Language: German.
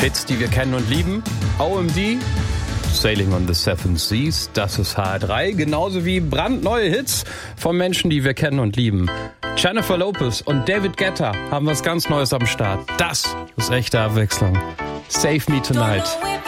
Hits, die wir kennen und lieben. OMD, Sailing on the Seven Seas, das ist HR3. Genauso wie brandneue Hits von Menschen, die wir kennen und lieben. Jennifer Lopez und David Guetta haben was ganz Neues am Start. Das ist echte Abwechslung. Save Me Tonight.